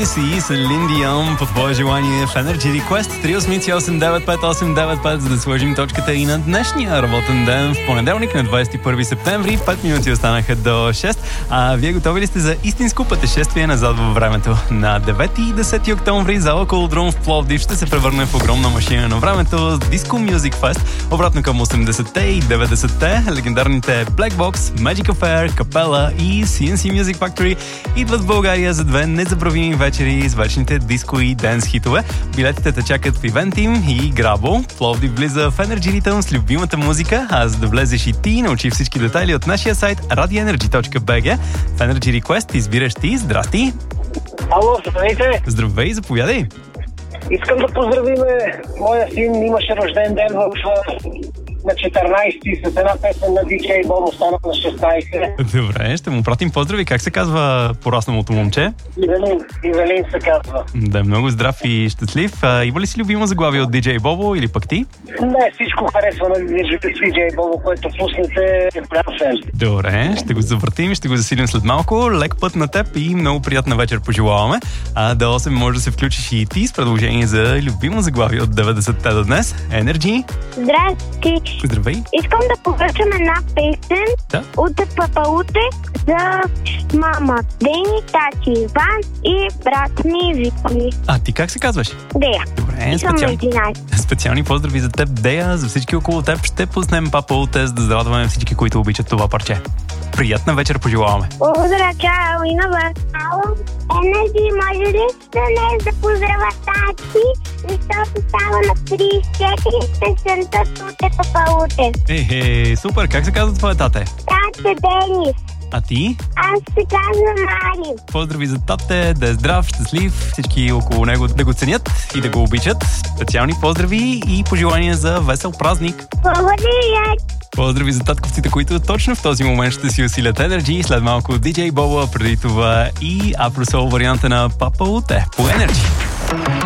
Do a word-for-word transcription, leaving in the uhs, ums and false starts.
Кейси и Селин Дион по твое желание в Energy Request три осем осем девет пет осем девет пет, за да сложим точката и на днешния работен ден в понеделник на двадесет и първи септември. пет минути останаха до шест. А вие готови ли сте за истинско пътешествие назад във времето? На девети и десети октомври зала Колодрум в Пловдив ще се превърне в огромна машина на времето с Disco Music Fest. Обратно към осемдесетте и деветдесетте легендарните Black Box, Magic Affair, Capella и Си Ен Си Music Factory идват в България за две незабравими вечери с вечните диско и денс хитове. Билетите те чакат в Eventim и Грабо. Пловдив влиза в Energy Rhythm с любимата музика, а за да влезеш и ти, научи всички детайли от нашия сайт radio energy точка би джи. В Energy Request избираш ти. Здрасти! Ало, здравейте! Здравей, заповядай! Искам да поздравиме моя син, имаше рожден ден в, на четиринадесети с една песен на Ди Джей Бобо, стана на шестнадесет. Добре, ще му пратим поздрави. Как се казва порасналото момче? Ивелин, Ивелин се казва. Да е много здрав и щастлив. А, има ли си любимо заглавие от Ди Джей Бобо или пък ти? Не, всичко харесва на Ди Джей Бобо, което пуснете е голям фен. Добре, ще го завъртим и ще го засилим след малко. Лек път на теб и много приятна вечер пожелаваме. А до осем може да се включиш и ти с предложение за любимо заглавие от деветдесетте до днес. Energy. Здрасти! Здравей! Искам да поръчам една песен Да. от Папауте за мама Дени, тати Иван и брат ми Вики. А ти как се казваш? Дея. Добре, И съм на специални, единадесет. специални поздрави за теб, Дея, за всички около теб. Ще пуснем Папа Ute, за да зарадваме всички, които обичат това парче. Приятна вечер пожелаваме. Благодаря, чао и на вас. Ало, Енерджи, може ли днес да поздравя тати, защото става на тридесет и четири песента от Папауте. Ехе, супер, как се казва твоя тате? Тате Денис. А ти? Аз се казвам Мари. Поздрави за тате, да е здрав, щастлив, всички около него да го ценят и да го обичат. Специални поздрави и пожелания за весел празник. Благодаря. Поздрави за татковците, които точно в този момент ще си усилят Energy. След малко Ди Джей Боба, преди това и Afro Soul варианта на Папа Ute по Energy.